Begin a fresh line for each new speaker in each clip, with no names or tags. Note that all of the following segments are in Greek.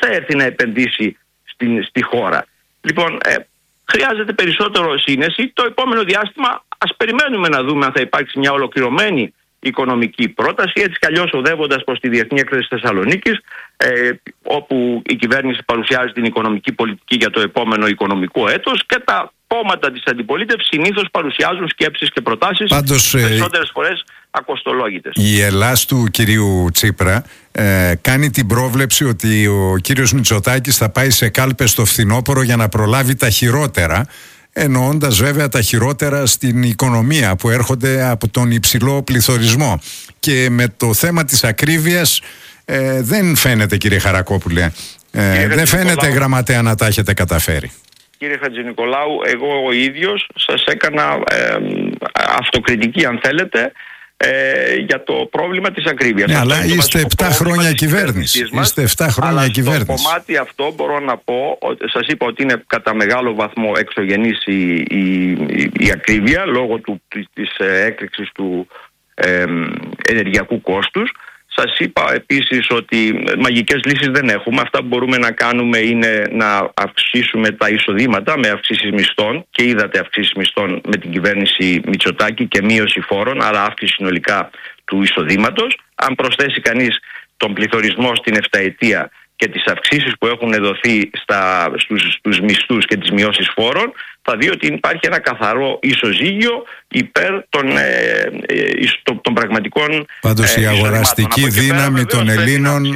θα έρθει να επενδύσει στη χώρα? Λοιπόν, χρειάζεται περισσότερο σύνεση. Το επόμενο διάστημα ας περιμένουμε να δούμε αν θα υπάρξει μια ολοκληρωμένη οικονομική πρόταση, έτσι κι αλλιώς οδεύοντας προς τη Διεθνή Έκθεση Θεσσαλονίκης, όπου η κυβέρνηση παρουσιάζει την οικονομική πολιτική για το επόμενο οικονομικό έτος, και τα κόμματα της αντιπολίτευσης συνήθως παρουσιάζουν σκέψεις και προτάσεις, περισσότερες φορές ακοστολόγητες.
Η Ελλάς του κυρίου Τσίπρα κάνει την πρόβλεψη ότι ο κύριος Μητσοτάκης θα πάει σε κάλπες στο φθινόπωρο για να προλάβει τα χειρότερα, εννοώντας βέβαια τα χειρότερα στην οικονομία που έρχονται από τον υψηλό πληθωρισμό. Και με το θέμα της ακρίβειας δεν φαίνεται, κύριε Χαρακόπουλε, δεν φαίνεται, γραμματέα, να τα έχετε καταφέρει.
Κύριε Χατζηνικολάου, εγώ ο ίδιος σας έκανα αυτοκριτική, αν θέλετε, για το πρόβλημα της ακρίβειας.
Ναι, αλλά είστε 7 χρόνια κυβέρνηση. Είστε 7 χρόνια κυβέρνηση.
Στο κομμάτι αυτό μπορώ να πω, σας είπα ότι είναι κατά μεγάλο βαθμό εξωγενής η ακρίβεια λόγω της έκρηξης του ενεργειακού κόστους. Σας είπα επίσης ότι μαγικές λύσεις δεν έχουμε. Αυτά που μπορούμε να κάνουμε είναι να αυξήσουμε τα εισοδήματα με αυξήσεις μισθών, και είδατε αυξήσεις μισθών με την κυβέρνηση Μητσοτάκη και μείωση φόρων, άρα αύξηση συνολικά του εισοδήματος. Αν προσθέσει κανείς τον πληθωρισμό στην 7ετία και τις αυξήσεις που έχουν δοθεί στους μισθούς και τις μειώσεις φόρων, θα δει ότι υπάρχει ένα καθαρό ισοζύγιο υπέρ των πραγματικών.
Πάντως η αγοραστική δύναμη των Ελλήνων,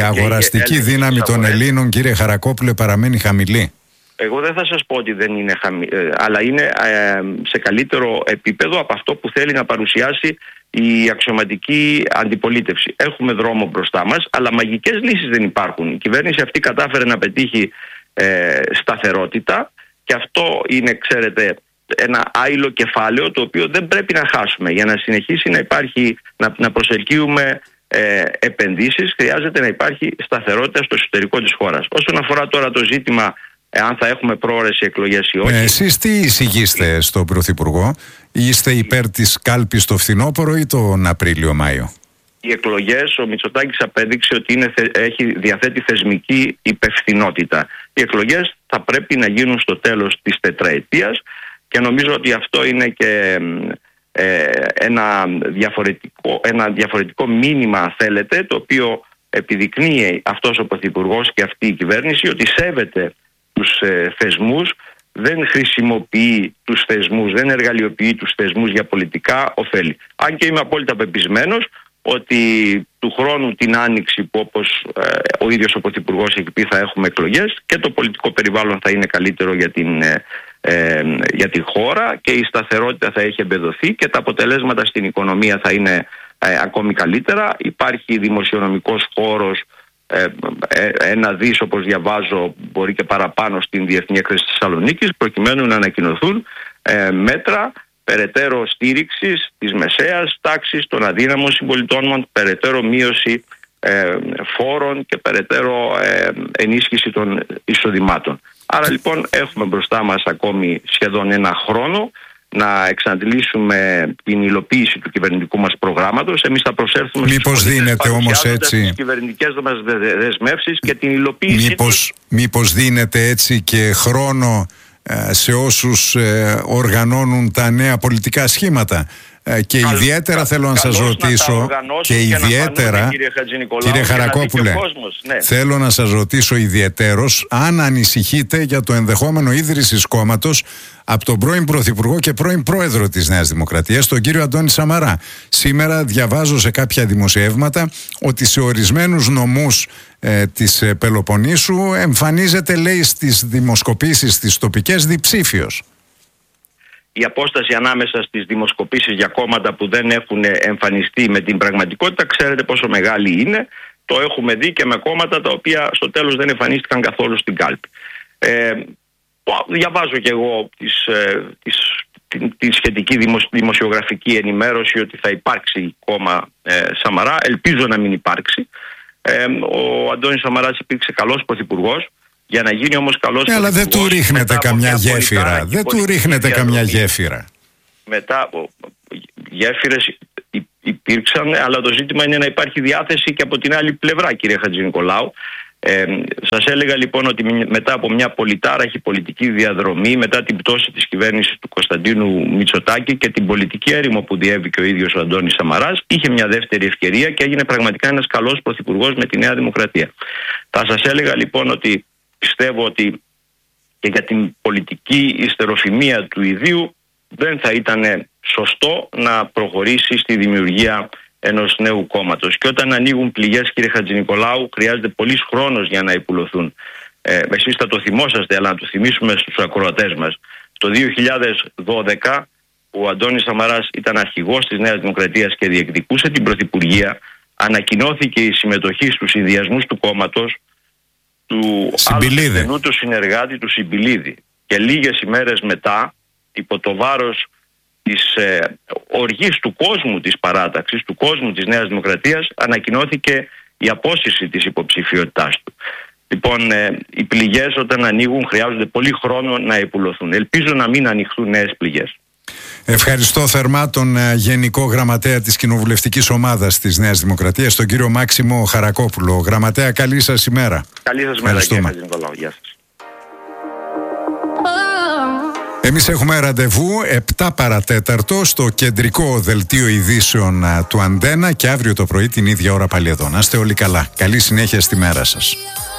κύριε Χαρακόπουλε, παραμένει χαμηλή.
Εγώ δεν θα σας πω ότι δεν είναι αλλά είναι σε καλύτερο επίπεδο από αυτό που θέλει να παρουσιάσει η αξιωματική αντιπολίτευση. Έχουμε δρόμο μπροστά μας, αλλά μαγικές λύσεις δεν υπάρχουν. Η κυβέρνηση αυτή κατάφερε να πετύχει σταθερότητα, και αυτό είναι, ξέρετε, ένα άειλο κεφάλαιο το οποίο δεν πρέπει να χάσουμε. Για να συνεχίσει να υπάρχει, να προσελκύουμε επενδύσεις, χρειάζεται να υπάρχει σταθερότητα στο εσωτερικό της χώρας. Όσον αφορά τώρα το ζήτημα αν θα έχουμε πρόορες εκλογές ή όχι.
Εσείς τι εισηγείστε στον Πρωθυπουργό? Είστε υπέρ της κάλπης το φθινόπωρο ή τον Απρίλιο-Μάιο?
Οι εκλογές, ο Μητσοτάκης απέδειξε ότι διαθέτει θεσμική υπευθυνότητα. Οι εκλογές θα πρέπει να γίνουν στο τέλος της τετραετίας, και νομίζω ότι αυτό είναι και ένα διαφορετικό μήνυμα, αν θέλετε, το οποίο επιδεικνύει αυτός ο Πρωθυπουργός και αυτή η κυβέρνηση, ότι σέβεται τους θεσμούς, δεν χρησιμοποιεί τους θεσμούς, δεν εργαλειοποιεί τους θεσμούς για πολιτικά ωφέλη. Αν και είμαι απόλυτα πεπισμένος ότι του χρόνου την Άνοιξη, που όπως ο ίδιος ο Πρωθυπουργός έχει πει θα έχουμε εκλογές, και το πολιτικό περιβάλλον θα είναι καλύτερο για την χώρα, και η σταθερότητα θα έχει εμπεδοθεί και τα αποτελέσματα στην οικονομία θα είναι ακόμη καλύτερα. Υπάρχει δημοσιονομικός χώρος, 1 δις όπως διαβάζω, μπορεί και παραπάνω, στην Διεθνή Έκθεση Θεσσαλονίκης, προκειμένου να ανακοινωθούν μέτρα περαιτέρω στήριξης της μεσαίας τάξης, των αδύναμων συμπολιτών μας, περαιτέρω μείωση φόρων και περαιτέρω ενίσχυση των εισοδημάτων. Άρα λοιπόν έχουμε μπροστά μας ακόμη σχεδόν 1 χρόνο να εξαντλήσουμε την υλοποίηση του κυβερνητικού μας προγράμματος. Εμείς θα προσέλθουμε
μήπως δίνεται όμως έτσι
τις κυβερνητικές μας δεσμεύσεις και την υλοποίηση.
Μήπως δίνεται έτσι και χρόνο σε όσους οργανώνουν τα νέα πολιτικά σχήματα? Και ιδιαίτερα θέλω να σας ρωτήσω, και ιδιαίτερα, κύριε Χαρακόπουλε, θέλω να σας ρωτήσω ιδιαιτέρως αν ανησυχείτε για το ενδεχόμενο ίδρυσης κόμματος από τον πρώην Πρωθυπουργό και πρώην Πρόεδρο της Νέας Δημοκρατίας, τον κύριο Αντώνη Σαμαρά. Σήμερα διαβάζω σε κάποια δημοσιεύματα ότι σε ορισμένους νομούς της Πελοποννήσου εμφανίζεται, λέει, στις δημοσκοπήσεις τις τοπικές διψήφιος.
Η απόσταση ανάμεσα στις δημοσκοπήσεις για κόμματα που δεν έχουν εμφανιστεί με την πραγματικότητα, ξέρετε πόσο μεγάλη είναι. Το έχουμε δει και με κόμματα τα οποία στο τέλος δεν εμφανίστηκαν καθόλου στην κάλπη. Διαβάζω και εγώ τη σχετική δημοσιογραφική ενημέρωση ότι θα υπάρξει κόμμα Σαμαρά. Ελπίζω να μην υπάρξει. Ο Αντώνης Σαμαράς υπήρξε καλός πρωθυπουργός. Για να γίνει όμως καλός
αλλά δεν του ρίχνετε καμιά γέφυρα. Δεν του ρίχνετε καμιά γέφυρα.
Μετά γέφυρες υπήρξαν, αλλά το ζήτημα είναι να υπάρχει διάθεση και από την άλλη πλευρά, κύριε Χατζηνικολάου. Σας έλεγα λοιπόν ότι μετά από μια πολυτάραχη πολιτική διαδρομή, μετά την πτώση της κυβέρνησης του Κωνσταντίνου Μητσοτάκη και την πολιτική έρημο που διέβηκε ο ίδιος ο Αντώνης Σαμαράς, είχε μια δεύτερη ευκαιρία και έγινε πραγματικά ένας καλός πρωθυπουργός με τη Νέα Δημοκρατία. Θα σας έλεγα λοιπόν ότι πιστεύω ότι και για την πολιτική ιστεροφημία του ιδίου δεν θα ήταν σωστό να προχωρήσει στη δημιουργία ενός νέου κόμματος. Και όταν ανοίγουν πληγές, κύριε Χατζηνικολάου, χρειάζεται πολύς χρόνος για να υπουλωθούν. Εσείς θα το θυμόσαστε, αλλά να το θυμίσουμε στους ακροατές μας. Το 2012, ο Αντώνης Σαμαράς ήταν αρχηγός της Νέας Δημοκρατίας και διεκδικούσε την πρωθυπουργία, ανακοινώθηκε η συμμετοχή στους συνδυασμούς του κόμματος του άλλου του συνεργάτη του Συμπιλίδη. Και λίγες ημέρες μετά, υπό το βάρος της οργής του κόσμου της παράταξης, του κόσμου της Νέας Δημοκρατίας, ανακοινώθηκε η απόσυρση της υποψηφιότητάς του. Λοιπόν, οι πληγές όταν ανοίγουν χρειάζονται πολύ χρόνο να υπουλωθούν. Ελπίζω να μην ανοιχθούν νέες πληγές.
Ευχαριστώ θερμά τον Γενικό Γραμματέα της Κοινοβουλευτικής Ομάδας της Νέας Δημοκρατίας, τον κύριο Μάξιμο Χαρακόπουλο. Γραμματέα, καλή σας ημέρα.
Καλή σας ημέρα, κύριε Χατζηνικολάου. Γεια σας.
Εμείς έχουμε ραντεβού 7 παρατέταρτο στο κεντρικό δελτίο ειδήσεων του Αντένα και αύριο το πρωί την ίδια ώρα πάλι εδώ. Να είστε όλοι καλά. Καλή συνέχεια στη μέρα σας.